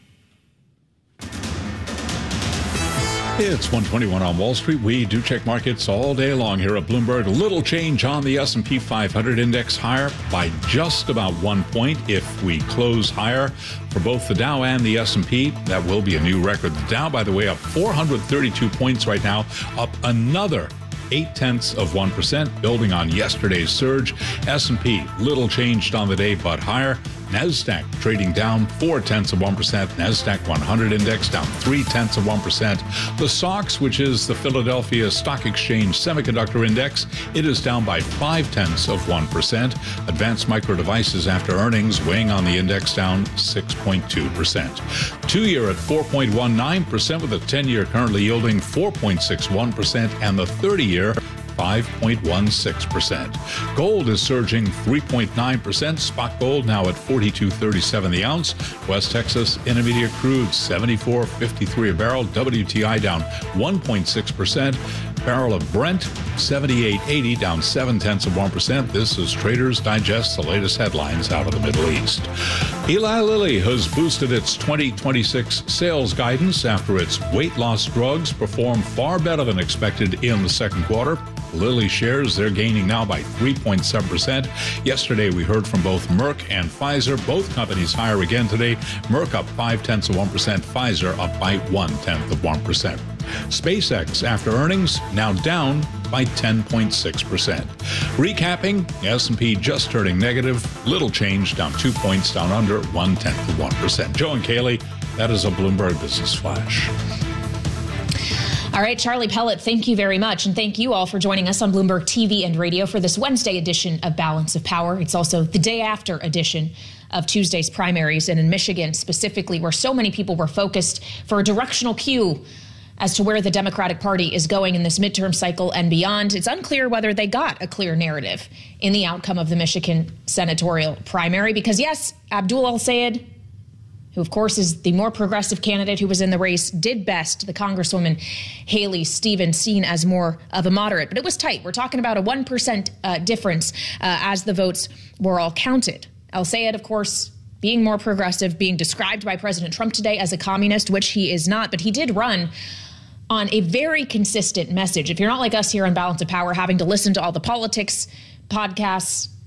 It's 1:21 on Wall Street. We do check markets all day long here at Bloomberg. A little change on the S&P 500 index, higher by just about 1 point. If we close higher for both the Dow and the S&P, that will be a new record. The Dow, by the way, up 432 points right now, up another 0.8%, building on yesterday's surge. S&P, little changed on the day, but higher. NASDAQ trading down 0.4%. NASDAQ 100 index down 0.3%. The SOX, which is the Philadelphia Stock Exchange Semiconductor Index, it is down by 0.5%. Advanced Micro Devices after earnings weighing on the index down 6.2%. 2-year at 4.19% with the 10-year currently yielding 4.61% and the 30-year 5.16%. Gold is surging 3.9%. Spot gold now at $42.37 the ounce. West Texas Intermediate crude $74.53 a barrel. WTI down 1.6%. Barrel of Brent $78.80 down 0.7%. This is Traders Digest, the latest headlines out of the Middle East. Eli Lilly has boosted its 2026 sales guidance after its weight loss drugs performed far better than expected in the second quarter. Lilly shares, they're gaining now by 3.7%. Yesterday, we heard from both Merck and Pfizer. Both companies higher again today. Merck up 0.5%, Pfizer up by 0.1%. SpaceX, after earnings, now down by 10.6%. Recapping, S&P just turning negative. Little change, down 2 points, down under 0.1%. Joe and Kaylee, that is a Bloomberg Business Flash. All right, Charlie Pellet, thank you very much. And thank you all for joining us on Bloomberg TV and radio for this Wednesday edition of Balance of Power. It's also the day after edition of Tuesday's primaries. And in Michigan specifically, where so many people were focused for a directional cue as to where the Democratic Party is going in this midterm cycle and beyond, it's unclear whether they got a clear narrative in the outcome of the Michigan senatorial primary. Because yes, Abdul El-Sayed, who, of course, is the more progressive candidate who was in the race, did best. The Congresswoman Haley Stevens, seen as more of a moderate. But it was tight. We're talking about a 1% difference as the votes were all counted. El-Sayed, of course, being more progressive, being described by President Trump today as a communist, which he is not. But he did run on a very consistent message. If you're not like us here on Balance of Power, having to listen to all the politics podcasts,